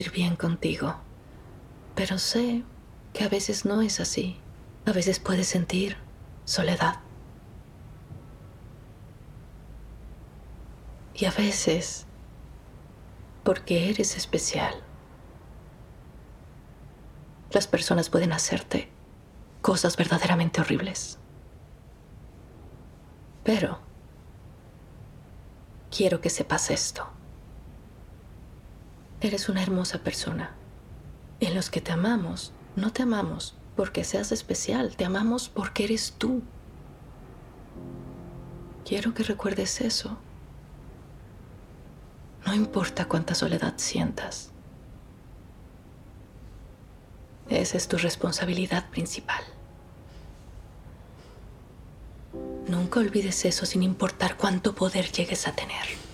bien contigo, pero sé que a veces no es así. A veces puedes sentir soledad. Y a veces, porque eres especial, las personas pueden hacerte cosas verdaderamente horribles. Pero quiero que sepas esto. Eres una hermosa persona. En los que te amamos, no te amamos porque seas especial, te amamos porque eres tú. Quiero que recuerdes eso. No importa cuánta soledad sientas. Esa es tu responsabilidad principal. Nunca olvides eso sin importar cuánto poder llegues a tener.